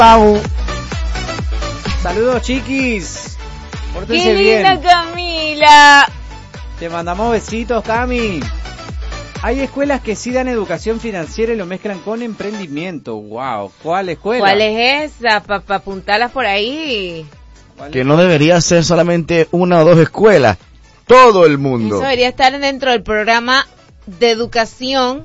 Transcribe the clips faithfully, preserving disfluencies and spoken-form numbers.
Pau. Saludos, chiquis. Pórtense ¡Qué linda bien. Camila! Te mandamos besitos, Cami. Hay escuelas que sí dan educación financiera y lo mezclan con emprendimiento. Wow, ¿cuál escuela? ¿Cuál es esa? Para pa apuntarlas por ahí. Que no debería ser solamente una o dos escuelas, todo el mundo. Eso debería estar dentro del programa de educación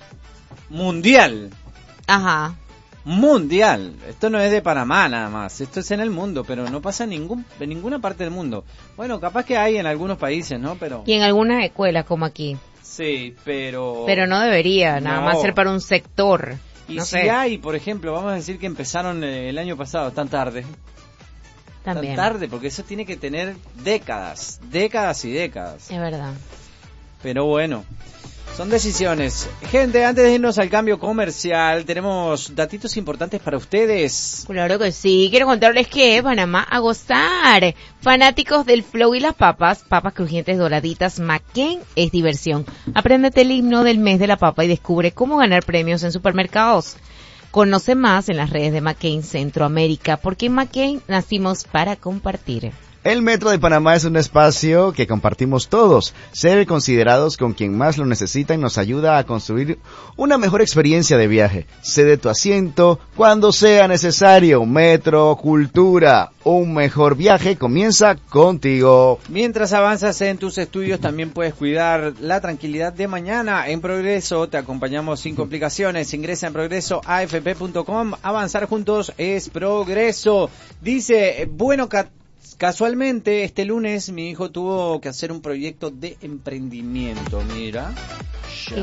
mundial. Ajá. Mundial. Esto no es de Panamá nada más. Esto es en el mundo, pero no pasa en ningún en ninguna parte del mundo. Bueno, capaz que hay en algunos países, ¿no? Pero y en algunas escuelas como aquí. Sí, pero pero no debería, nada no. más ser para un sector. Y no si sé. hay, por ejemplo, vamos a decir que empezaron el año pasado, tan tarde. También. Tan tarde, porque eso tiene que tener décadas, décadas y décadas. Es verdad. Pero bueno, son decisiones. Gente, antes de irnos al cambio comercial, tenemos datitos importantes para ustedes. Claro que sí, quiero contarles que Panamá a gozar. Fanáticos del flow y las papas, papas crujientes doraditas McCain es diversión. Apréndete el himno del mes de la papa y descubre cómo ganar premios en supermercados. Conoce más en las redes de McCain Centroamérica, porque en McCain nacimos para compartir. El Metro de Panamá es un espacio que compartimos todos. Ser considerados con quien más lo necesita y nos ayuda a construir una mejor experiencia de viaje. Cede tu asiento cuando sea necesario. Metro, cultura, un mejor viaje comienza contigo. Mientras avanzas en tus estudios, también puedes cuidar la tranquilidad de mañana. En Progreso te acompañamos sin complicaciones. Ingresa en progreso a f p punto com. Avanzar juntos es progreso. Dice, bueno, Cat casualmente, este lunes mi hijo tuvo que hacer un proyecto de emprendimiento, mira. ¡Qué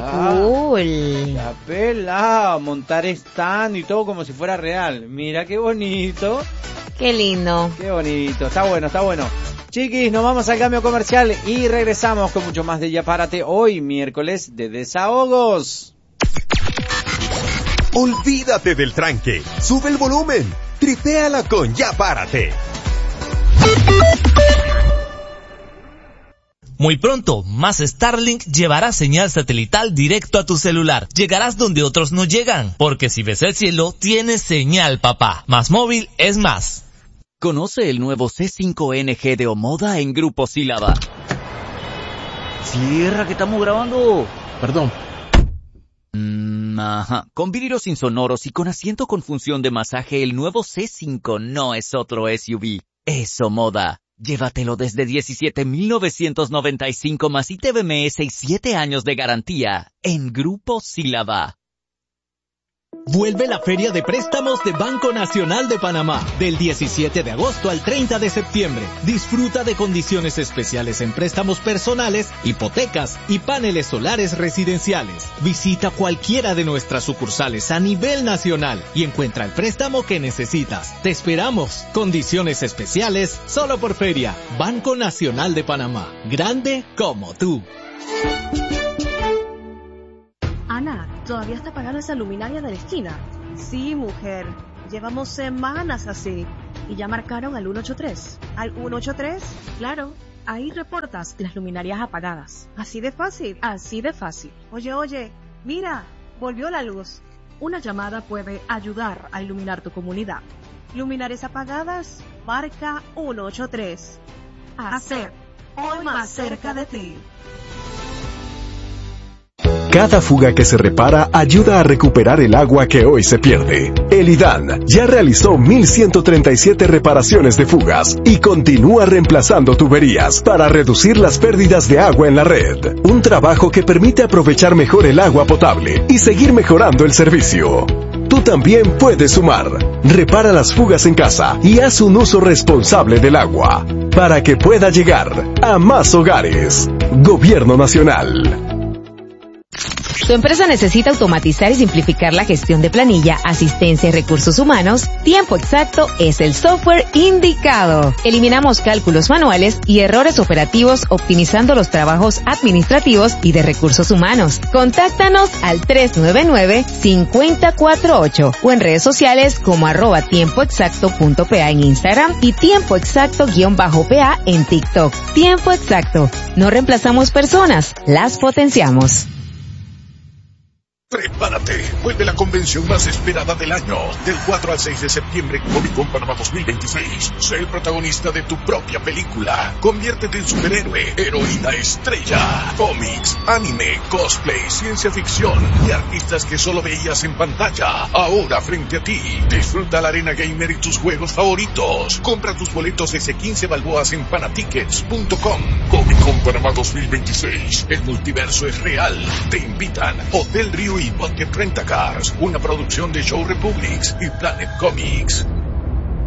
cool! La pela, montar stand y todo como si fuera real. Mira qué bonito. ¡Qué lindo! Qué bonito, está bueno, está bueno. Chiquis, nos vamos al cambio comercial y regresamos con mucho más de Ya Párate hoy, miércoles de desahogos. Olvídate del tranque, sube el volumen, tripéala con Ya Párate. Muy pronto, Más Starlink llevará señal satelital directo a tu celular. Llegarás donde otros no llegan, porque si ves el cielo, tienes señal, papá. Más móvil es más. Conoce el nuevo C cinco N G de Omoda en Grupo Sílaba. Cierra, que estamos grabando. Perdón. Mm, ajá. Con vidrios insonoros y con asiento con función de masaje, el nuevo C cinco no es otro S U V. Es Omoda. Llévatelo desde diecisiete mil novecientos noventa y cinco más I T B M S y siete años de garantía en Grupo Sílaba. Vuelve la Feria de Préstamos de Banco Nacional de Panamá, del diecisiete de agosto al treinta de septiembre. Disfruta de condiciones especiales en préstamos personales, hipotecas y paneles solares residenciales. Visita cualquiera de nuestras sucursales a nivel nacional y encuentra el préstamo que necesitas. Te esperamos. Condiciones especiales solo por Feria. Banco Nacional de Panamá. Grande como tú. Ana, ¿todavía está apagada esa luminaria de la esquina? Sí, mujer. Llevamos semanas así. ¿Y ya marcaron al ciento ochenta y tres? ¿Al ciento ochenta y tres? Claro. Ahí reportas las luminarias apagadas. ¿Así de fácil? Así de fácil. Oye, oye, mira, volvió la luz. Una llamada puede ayudar a iluminar tu comunidad. Luminarias apagadas, marca ciento ochenta y tres. Hacer hoy más cerca de ti. Cada fuga que se repara ayuda a recuperar el agua que hoy se pierde. El IDAN ya realizó mil ciento treinta y siete reparaciones de fugas y continúa reemplazando tuberías para reducir las pérdidas de agua en la red. Un trabajo que permite aprovechar mejor el agua potable y seguir mejorando el servicio. Tú también puedes sumar. Repara las fugas en casa y haz un uso responsable del agua para que pueda llegar a más hogares. Gobierno Nacional. ¿Tu empresa necesita automatizar y simplificar la gestión de planilla, asistencia y recursos humanos? Tiempo Exacto es el software indicado. Eliminamos cálculos manuales y errores operativos, optimizando los trabajos administrativos y de recursos humanos. Contáctanos al tres nueve nueve, cinco cero cuatro ocho o en redes sociales como arroba tiempoexacto.pa en Instagram y tiempo exacto guión bajo pa en TikTok. Tiempo Exacto. No reemplazamos personas, las potenciamos. Prepárate, vuelve la convención más esperada del año. Del cuatro al seis de septiembre, Comic Con Panamá dos mil veintiséis. Sé el protagonista de tu propia película. Conviértete en superhéroe, heroína estrella. Cómics, anime, cosplay, ciencia ficción y artistas que solo veías en pantalla. Ahora frente a ti. Disfruta la Arena Gamer y tus juegos favoritos. Compra tus boletos desde quince balboas en panatickets punto com. Comic Con Panamá dos mil veintiséis. El multiverso es real. Te invitan Hotel Río y Bucket Rent-A-Cars, una producción de Show Republics y Planet Comics.